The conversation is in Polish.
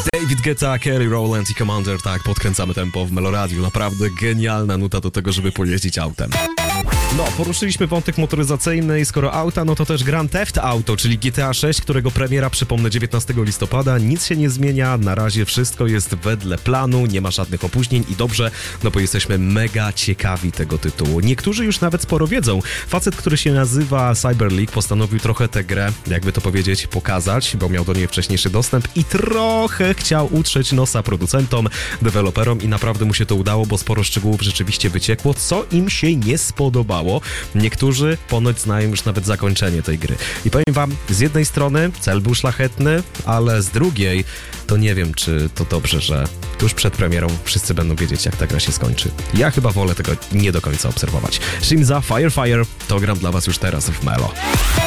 David Guetta, Kelly Rowland i Commander, tak, podkręcamy tempo w Meloradiu. Naprawdę genialna nuta do tego, żeby pojeździć autem. No, poruszyliśmy wątek motoryzacyjny i skoro auta, no to też Grand Theft Auto, czyli GTA 6, którego premiera, przypomnę, 19 listopada. Nic się nie zmienia, na razie wszystko jest wedle planu, nie ma żadnych opóźnień i dobrze, no bo jesteśmy mega ciekawi tego tytułu. Niektórzy już nawet sporo wiedzą. Facet, który się nazywa Cyberleak, postanowił trochę tę grę, jakby to powiedzieć, pokazać, bo miał do niej wcześniejszy dostęp i trochę chciał utrzeć nosa producentom, deweloperom i naprawdę mu się to udało, bo sporo szczegółów rzeczywiście wyciekło, co im się nie spodobało. Niektórzy ponoć znają już nawet zakończenie tej gry. I powiem wam, z jednej strony cel był szlachetny, ale z drugiej to nie wiem, czy to dobrze, że tuż przed premierą wszyscy będą wiedzieć, jak ta gra się skończy. Ja chyba wolę tego nie do końca obserwować. Shimza, Fire, to gram dla was już teraz w Melo.